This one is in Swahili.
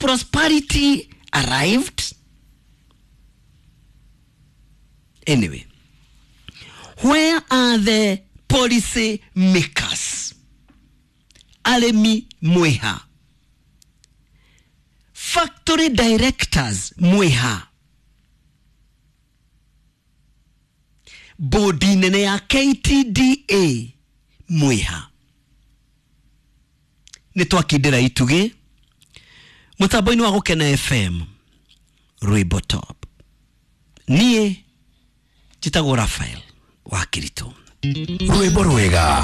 prosperity arrived? Anyway, where are the policy makers? Alemi mweha. Factory directors mweha. Bodi nene ya KTDA mweha. Nitwakidira ituge mutaboini wa Gukena FM Rwimbo Top. Nie jitagwo Rafael wa Kirito. Rwimbo rwega.